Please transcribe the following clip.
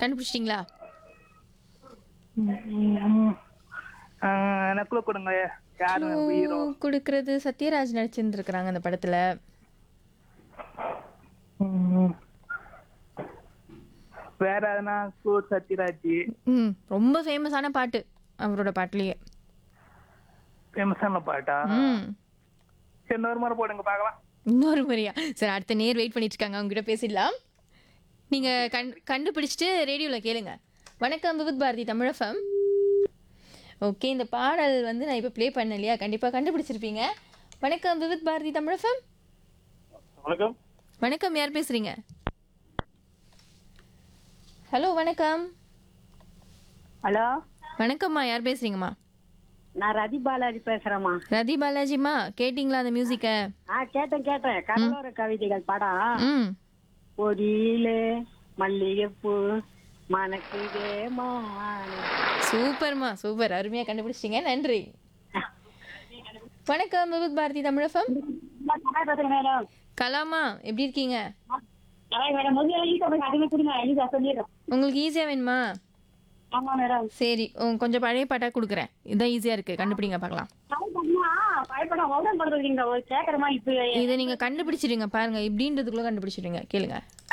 கண்டுபிடிச்சிட்டீங்களா? நக்குல கொடுங்க. யாரு க்ளூ ஹீரோ? குடுக்குறது சத்யராஜ் நடிச்சிருந்துருக்காங்க அந்த படத்துல. வேற எதனா சத்யராஜ் ரொம்ப ஃபேமஸான பாட்டு அவரோட பாட்டுலயே. ஃபேமஸான பாட்டா? ம் சரி, இன்னொரு முறை போடுங்க பார்க்கலாம். இன்னொரு முறையா? சரி, அடுத்த நேர் வெயிட் பண்ணிட்டு இருக்காங்க, அவங்க கிட்ட பேசிடலாம். நீங்க கண்டுபிடிச்சிட்டு ரேடியோல கேளுங்க. வணக்கம் விவித் பாரதி தமிழ் எஃப்எம். ஓகே, இந்த பாடல் வந்து நான் இப்போ ப்ளே பண்ணேன் இல்லையா, கண்டிப்பாக கண்டுபிடிச்சிருப்பீங்க. வணக்கம் விவித் பாரதி தமிழ் எஃப்எம். வணக்கம். வணக்கம், யார் பேசுறீங்க? ஹலோ வணக்கம். ஹலோ, வணக்கம்மா, யார் பேசுறீங்கம்மா? நான் ரதி பாலாஜி பேசுறேம்மா. ரதி பாலாஜிம்மா, கேட்டிங்களா அந்த மியூசிக்கை? கேட்டேன். கடலோர கவிதைகள் படம். ம் பொதியிலே மல்லிகைப்பூ மணக்குதே மானே. சூப்பர்மா, சூப்பர், அருமையாக கண்டுபிடிச்சிட்டீங்க, நன்றி. வணக்கம் விவித் பாரதி தமிழ் எஃப்எம். மேடம், கலாமா, எப்படி இருக்கீங்க? மேடம் சொல்லிடுறேன். உங்களுக்கு ஈஸியாக வேணுமா? ஆமா மேடம். சரி, கொஞ்சம் பழைய பாட்டாக கொடுக்குறேன், இதுதான் ஈஸியாக இருக்குது, கண்டுபிடிங்க பார்க்கலாம். பயப்படம் ஓடன் பண்றீங்க கேக்குறமா இப்ப. இதை நீங்கள் கண்டுபிடிச்சிடுங்க, பாருங்க இப்படின்றதுக்குள்ளே கண்டுபிடிச்சிடுங்க, கேளுங்க.